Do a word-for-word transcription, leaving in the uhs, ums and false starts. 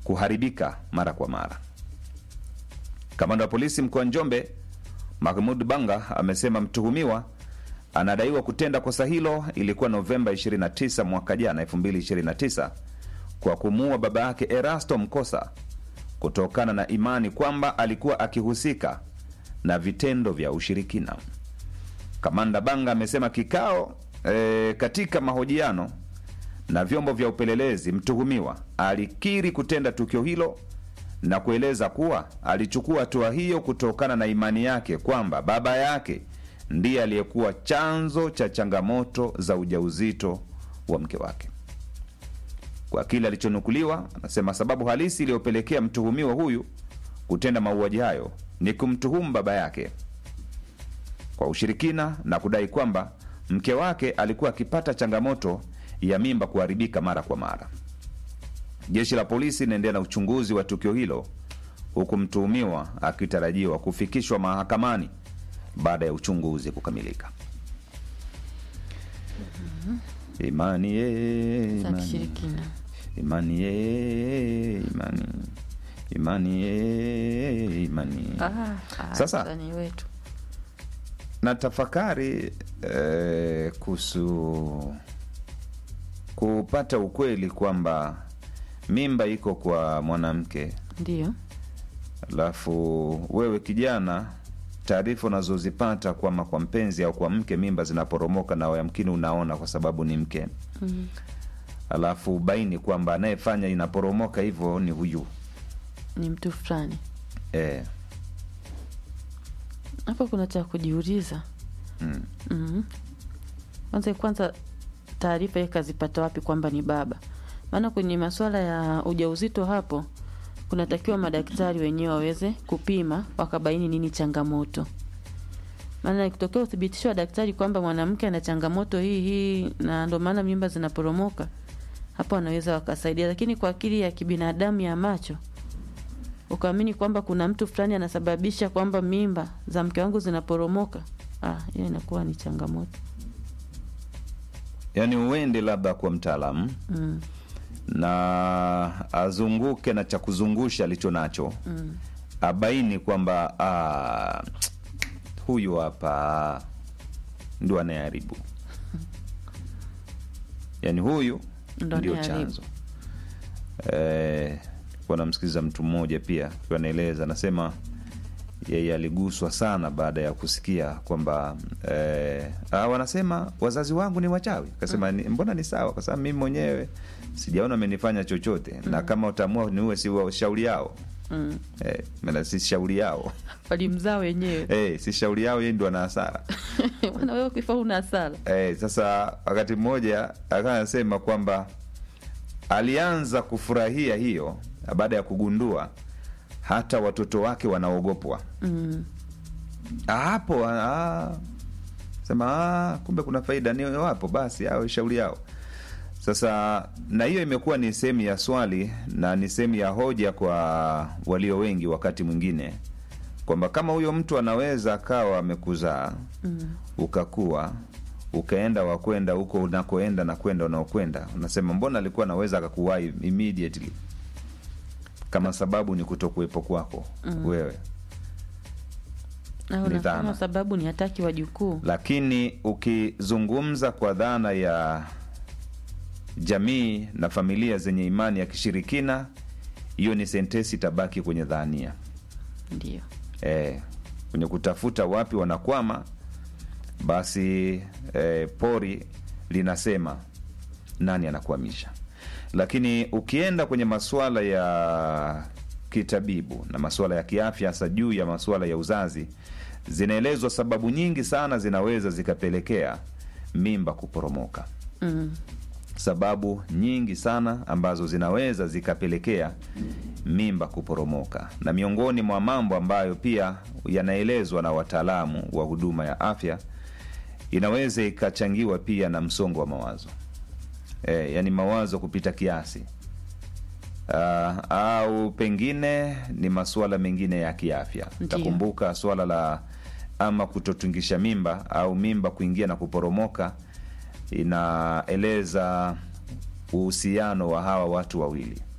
kuharibika mara kwa mara. Kamanda wa polisi mkoa wa Njombe Mahmud Banga amesema mtuhumiwa anadaiwa kutenda kosa hilo ilikuwa Novemba ishirini na tisa mwaka jana elfu mbili ishirini na tisa kwa kumuua baba yake Erasto Mkosa kutokana na imani kwamba alikuwa akihusika na vitendo vya ushirikina. Kamanda Banga amesema kikao e, katika mahojiano na vyombo vya upelelezi, mtuhumiwa alikiri kutenda tukio hilo na kueleza kuwa alichukua hatua hiyo kutokana na imani yake kwamba baba yake ndiye aliyekuwa chanzo cha changamoto za ujauzito wa mke wake. Kwa kile alichonukuliwa, anasema sababu halisi iliyopelekea mtuhumiwa huyu kutenda mauaji hayo ni kumtuhumu baba yake kwa ushirikina na kudai kwamba mke wake alikuwa akipata changamoto ya mimba kuharibika mara kwa mara. Jeshi la polisi linaendelea na uchunguzi wa tukio hilo, huku mtuhumiwa akitarajiwa kufikishwa mahakamani baada ya uchunguzi kukamilika. Mm-hmm. Imani ye, imani. Imani ye, imani. Imani ye, imani. Ah, ah, sasa wetu. Na tafakari eh, kuhusu kupata ukweli kwamba mimba iko kwa mwanamke. Ndio. Alafu wewe kijana, taarifa unazozipata kwamba kwa mpenzi au kwa mke mimba zinaporomoka na yamkini unaona kwa sababu ni mke. Mm. Alafu baini kwamba anayefanya inaporomoka hivyo ni huyu. Ni mtu fulani. Eh. Hapo kuna cha kujiuliza. Mm. Mhm. Kwanza kwanza taarifa yake kazipata wapi kwamba ni baba? Maana kwenye masuala ya ujauzito hapo kunatakiwa madaktari wenyewe waweze kupima wakabaini nini changamoto. Maana ikitokea uthibitisho wa daktari kwamba mwanamke ana changamoto hii hii na ndio maana mimba zinaporomoka, hapo wanaweza wakasaidia. Lakini kwa akili ya kibinadamu ya macho ukaamini kwamba kuna mtu fulani anasababisha kwamba mimba za mke wangu zinaporomoka, ah, hiyo inakuwa ni changamoto. Yaani uende labda kwa mtaalamu. Mm. Na azunguke na cha kuzungusha alicho nacho. Mm. Abaini kwamba ah, huyu hapa ndio anayeharibu. Yaani huyu ndio chanzo. Eh, kuna msikiza mtu mmoja pia kwa anaeleza, anasema yeye aliguswa sana baada ya kusikia kwamba eh, ah, wanasema wazazi wangu ni wachawi. Akasema mm. mbona ni sawa, kwa sababu mimi mwenyewe sijaona amenifanya chochote. Mm. Na kama utaamua niwe si wa shauri yao. Mm. Eh, maana si shauri yao. Walimzao wenyewe. Eh, si shauri yao, yeye ndo ana hasara. Wana wewe ukifa una hasara. Eh, sasa wakati mmoja akasema kwamba alianza kufurahia hiyo baada ya kugundua hata watoto wake wanaogopwa. Mm. Hapo ah sema ah kumbe kuna faida ni wapo, basi au shauri yao. Sasa na hiyo imekuwa ni sehemu ya swali na ni sehemu ya hoja kwa walio wengi wakati mwingine kwamba kama huyo mtu anaweza akawa amekuzaa, mm. ukakua ukaenda wakwenda huko unakoenda na kwenda unaokwenda, unasema mbona alikuwa anaweza akakuwahi immediately kama sababu ni kutokuwepo kwako. Mm. Wewe na unasema sababu ni hataki wajukuu. Lakini ukizungumza kwa dhana ya jamii na familia zenye imani ya kishirikina, hiyo ni sentensi tabaki kwenye dhania. Ndio. Eh, kwenye kutafuta wapi wanakwama, basi eh, pori linasema nani anakwamisha. Lakini ukienda kwenye masuala ya kitabibu na masuala ya kiafya, hasa juu ya masuala ya uzazi, zinaelezwa sababu nyingi sana zinaweza zikapelekea mimba kuporomoka. Mm. Sababu nyingi sana ambazo zinaweza zikapelekea mimba kuporomoka, na miongoni mwa mambo ambayo pia yanaelezwa na wataalamu wa huduma ya afya, inaweza ikachangiwa pia na msongo wa mawazo. E, yani mawazo kupita kiasi. Uh, au pengine ni masuala mengine ya kiafya. Takumbuka swala la ama kutotungisha mimba au mimba kuingia na kuporomoka, inaeleza uhusiano wa hawa watu wawili.